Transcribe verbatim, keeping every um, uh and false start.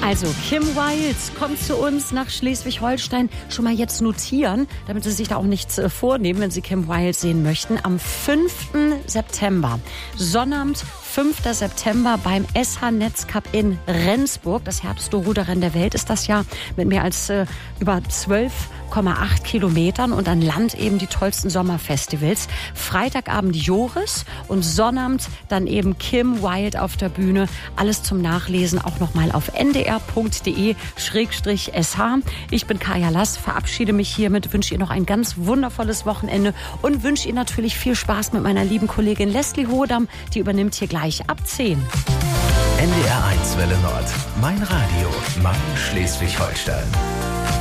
Also Kim Wilde kommt zu uns nach Schleswig-Holstein. Schon mal jetzt notieren, damit Sie sich da auch nichts äh, vornehmen, wenn Sie Kim Wilde sehen möchten. Am fünften September, Sonnabend, fünfter September beim S H-Netzcup in Rendsburg. Das härteste Ruderrennen der Welt ist das Jahr mit mehr als äh, über zwölf Komma acht Kilometern und an Land eben die tollsten Sommerfestivals. Freitagabend Joris und Sonnabend dann eben Kim Wilde auf der Bühne. Alles zum Nachlesen auch nochmal auf n d r punkt d e schrägstrich s h. Ich bin Kaya Lass, verabschiede mich hiermit, wünsche Ihnen noch ein ganz wundervolles Wochenende und wünsche Ihnen natürlich viel Spaß mit meiner lieben Kollegin Leslie Hodam. Die übernimmt hier gleich ab zehn. N D R eins Welle Nord. Mein Radio. Mein Schleswig-Holstein.